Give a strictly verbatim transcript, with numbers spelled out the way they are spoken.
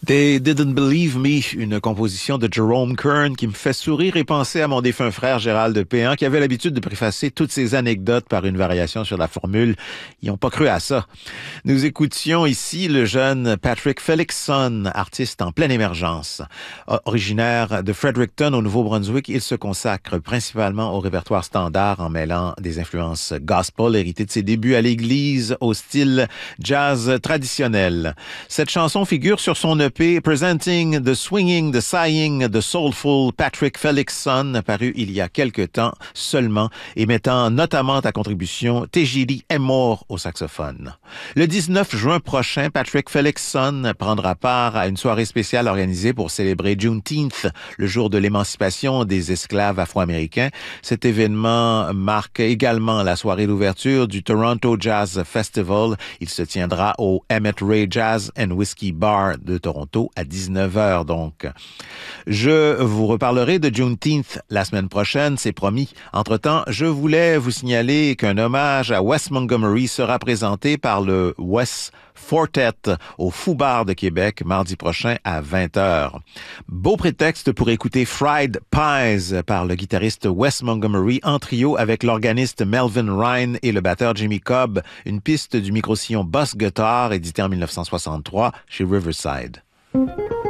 They Didn't Believe Me, une composition de Jerome Kern qui me fait sourire et penser à mon défunt frère Gérald Péan qui avait l'habitude de préfacer toutes ses anecdotes par une variation sur la formule « Ils n'ont pas cru à ça ». Nous écoutions ici le jeune Patrick Felixson, artiste en pleine émergence. Originaire de Fredericton au Nouveau-Brunswick, il se consacre principalement au répertoire standard en mêlant des influences gospel héritées de ses débuts à l'église au style jazz traditionnel. Cette chanson figure sur son E P Presenting the Swinging, the Sighing, the Soulful Patrick Felixson, paru il y a quelque temps seulement et mettant notamment à contribution Tejiri Emor au saxophone. Le dix-neuf juin prochain, Patrick Felixson prendra part à une soirée spéciale organisée pour célébrer Juneteenth, le jour de l'émancipation des esclaves afro-américains. Cet événement marque également la soirée d'ouverture du Toronto Jazz Festival. Il se tiendra au Emmett Ray Jazz and Whiskey Bar de Toronto à dix-neuf heures donc. Je vous reparlerai de Juneteenth la semaine prochaine, c'est promis. Entre-temps, je voulais vous signaler qu'un hommage à Wes Montgomery sera présenté par le Wes Fortet au Fou Bar de Québec mardi prochain à vingt heures. Beau prétexte pour écouter Fried Pies par le guitariste Wes Montgomery en trio avec l'organiste Melvin Ryan et le batteur Jimmy Cobb, une piste du micro-sillon Boss Guitar édité en dix-neuf cent soixante-trois chez Riverside. Thank you.